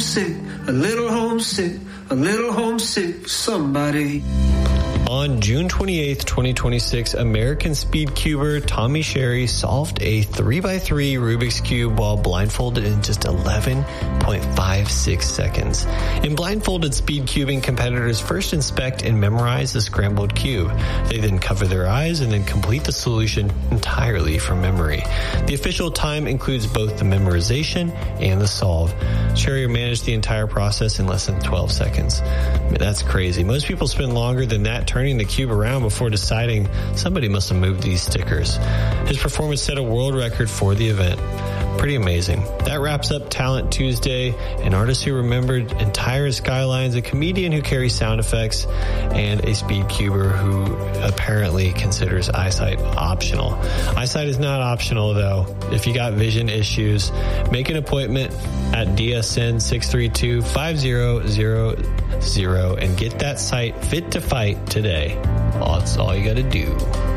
homesick, a little homesick, a little homesick, somebody. On June 28th, 2026, American speed cuber Tommy Sherry solved a 3x3 Rubik's Cube while blindfolded in just 11.56 seconds. In blindfolded speed cubing, competitors first inspect and memorize the scrambled cube. They then cover their eyes and then complete the solution entirely from memory. The official time includes both the memorization and the solve. Sherry managed the entire process in less than 12 seconds. I mean, that's crazy. Most people spend longer than that turning the cube around before deciding somebody must have moved these stickers. His performance set a world record for the event. Pretty amazing. That wraps up Talent Tuesday. An artist who remembered entire skylines, a comedian who carries sound effects, and a speed cuber who apparently considers eyesight optional. Eyesight is not optional, though. If you got vision issues, make an appointment at DSN 632-5000 and get that sight fit to fight today. Well, that's all you got to do.